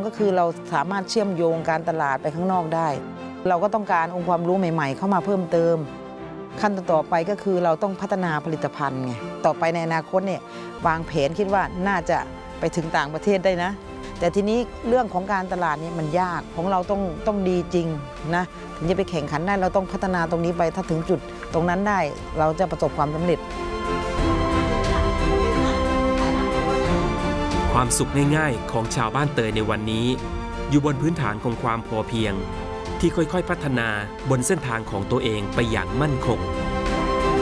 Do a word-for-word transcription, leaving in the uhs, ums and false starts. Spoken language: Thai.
ก็คือเราสามารถเชื่อมโยงการตลาดไปข้างนอกได้เราก็ต้องการองค์ความรู้ใหม่ๆเข้ามาเพิ่มเติมขั้นต่อไปก็คือเราต้องพัฒนาผลิตภัณฑ์ไงต่อไปในอนาคตเนี่ยวางแผนคิดว่าน่าจะไปถึงต่างประเทศได้นะแต่ทีนี้เรื่องของการตลาดนี่มันยากของเราต้องต้องดีจริงนะถึงจะไปแข่งขันได้เราต้องพัฒนาตรงนี้ไปถ้าถึงจุดตรงนั้นได้เราจะประสบความสำเร็จความสุขง่ายๆของชาวบ้านเตยในวันนี้อยู่บนพื้นฐานของความพอเพียงที่ค่อยๆพัฒนาบนเส้นทางของตัวเองไปอย่างมั่นคง